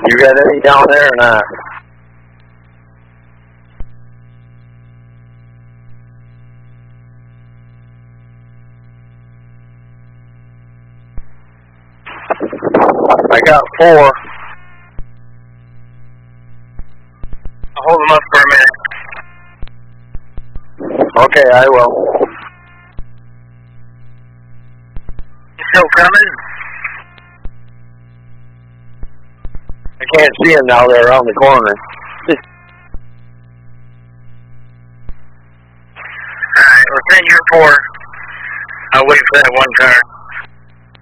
You got any down there or not? I got 4. I'll hold them up for a minute. Okay, I will. You still coming? I can't see him now. They're around the corner. Alright, we're 10 year 4. I'll wait for that one car.